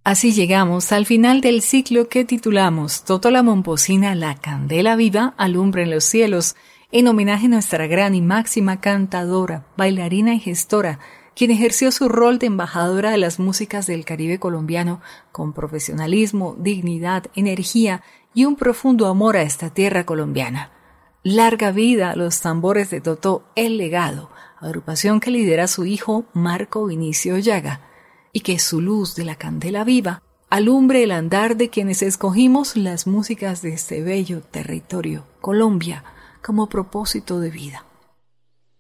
Así llegamos al final del ciclo que titulamos Totó la Momposina, la candela viva alumbra en los cielos, en homenaje a nuestra gran y máxima cantadora, bailarina y gestora, quien ejerció su rol de embajadora de las músicas del Caribe colombiano con profesionalismo, dignidad, energía y un profundo amor a esta tierra colombiana. Larga vida a los tambores de Totó El Legado, agrupación que lidera su hijo Marco Vinicio Llaga, y que su luz de la candela viva alumbre el andar de quienes escogimos las músicas de este bello territorio, Colombia, como propósito de vida.